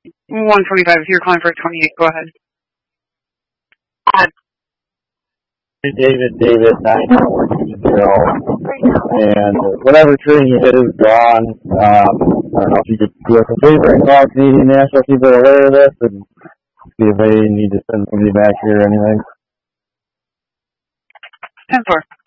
125. If you're calling for 28, go ahead. David, 920. And whatever tree you hit is gone. I don't know if you could do us a favor and call Canadian National, see if they're aware of this, and see if they need to send somebody back here or anything. 10-4.